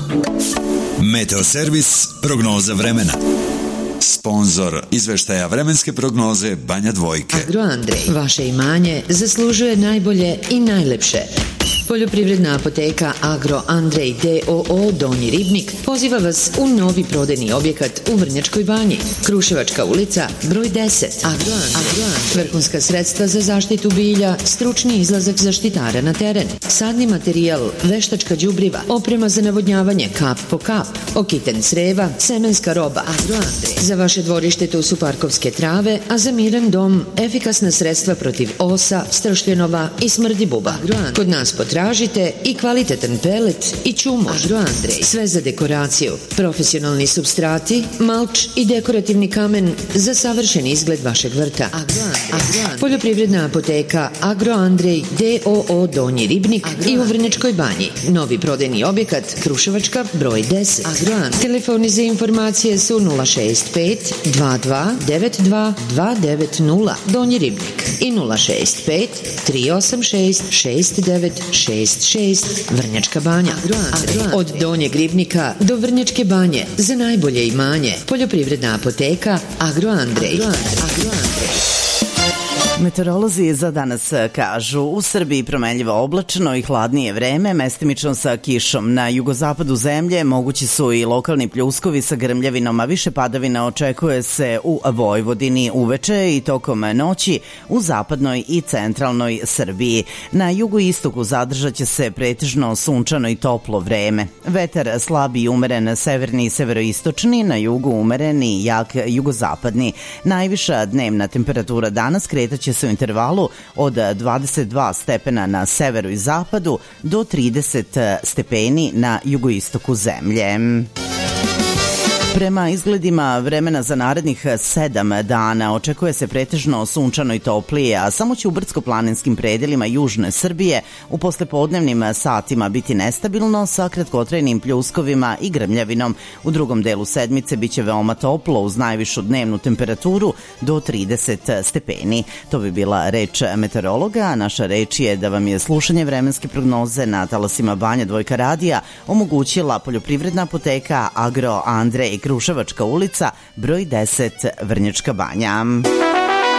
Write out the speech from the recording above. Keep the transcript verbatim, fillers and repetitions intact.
Meteoservis prognoza vremena. Sponzor izveštaja vremenske prognoze Banja Dvojke. Agro Andrej, vaše imanje zaslužuje najbolje i najlepše. Poljoprivredna apoteka Agro Andrej D O O Donji Ribnik poziva vas u novi prodajni objekat u Vrnjačkoj Banji. Kruševačka ulica, broj deset. Agro Andrej. Vrhunska sredstva za zaštitu bilja, stručni izlazak zaštitara na teren, sadni materijal, veštačka đubriva, oprema za navodnjavanje kap po kap, okiten creva, semenska roba. Agro Andrej. Za vaše dvorište tu su parkovske trave, a za miran dom efikasna sredstva protiv osa, stršljenova i smrdi buba. Agro Andrej. Kod nas potražite Tražite i kvalitetan pelet i čumo. Agro Andrej. Sve za dekoraciju. Profesionalni supstrati, malč i dekorativni kamen za savršen izgled vašeg vrta. Agro Andrej. Poljoprivredna apoteka Agro Andrej D O O Donji Ribnik i u Vrnjačkoj Banji. Novi prodajni objekat Kruševačka broj deset. Agro Andrej. Telefoni za informacije su nula šest pet dva dva devet dva dva devet nula Donji Ribnik i nula šest pet tri osam šest šest devet šest šest Vrnjačka Banja. Od Donjeg Ribnika do Vrnjačke Banje za najbolje imanje. Poljoprivredna apoteka Agro Andrej. Agro Andrej. Meteorolozi za danas kažu u Srbiji promenljivo oblačno i hladnije vreme, mestimično sa kišom. Na jugozapadu zemlje mogući su i lokalni pljuskovi sa grmljavinom, a više padavina očekuje se u Vojvodini uveče i tokom noći u zapadnoj i centralnoj Srbiji. Na jugoistoku zadržat će se pretežno sunčano i toplo vreme. Vetar slabi i umeren severni i severoistočni, na jugu umeren i jak jugozapadni. Najviša dnevna temperatura danas kretaće se u intervalu od dvadeset dva stepena na severu i zapadu do trideset stepeni na jugoistoku zemlje. Prema izgledima vremena za narednih sedam dana očekuje se pretežno sunčano i toplije, a samo će u brdsko-planinskim predelima južne Srbije u poslepodnevnim satima biti nestabilno sa kratkotrajnim pljuskovima i grmljavinom. U drugom delu sedmice biće veoma toplo uz najvišu dnevnu temperaturu do trideset stepeni. To bi bila reč meteorologa, a naša reč je da vam je slušanje vremenske prognoze na talasima Banja Dvojka radija omogućila poljoprivredna apoteka Agro Andrej, Kruševačka ulica, broj deset, Vrnjačka Banja.